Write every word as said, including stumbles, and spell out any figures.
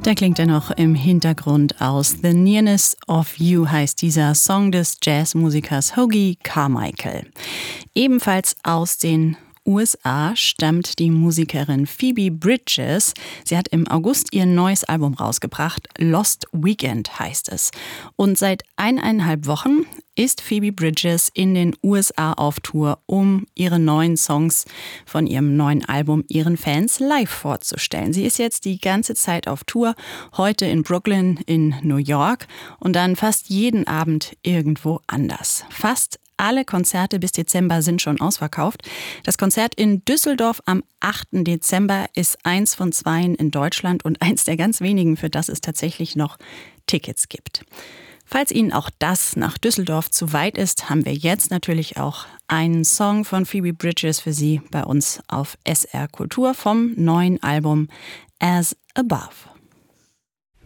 Da klingt er noch im Hintergrund aus. The Nearness of You heißt dieser Song des Jazzmusikers Hoagy Carmichael. Ebenfalls aus den U S A stammt die Musikerin Phoebe Bridgers. Sie hat im August ihr neues Album rausgebracht. Lost Weekend heißt es. Und seit eineinhalb Wochen ist Phoebe Bridgers in den U S A auf Tour, um ihre neuen Songs von ihrem neuen Album ihren Fans live vorzustellen. Sie ist jetzt die ganze Zeit auf Tour, heute in Brooklyn, in New York und dann fast jeden Abend irgendwo anders. Fast alle Konzerte bis Dezember sind schon ausverkauft. Das Konzert in Düsseldorf am achten Dezember ist eins von zweien in Deutschland und eins der ganz wenigen, für das es tatsächlich noch Tickets gibt. Falls Ihnen auch das nach Düsseldorf zu weit ist, haben wir jetzt natürlich auch einen Song von Phoebe Bridgers für Sie bei uns auf S R Kultur vom neuen Album As Above.